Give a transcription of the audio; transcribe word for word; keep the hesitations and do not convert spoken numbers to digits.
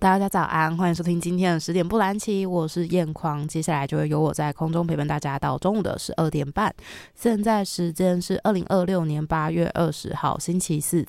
大家早安，欢迎收听今天的十点不蓝旗，我是燕狂。接下来就会由我在空中陪伴大家到中午的十二点半。现在时间是二零二六年八月二十号星期四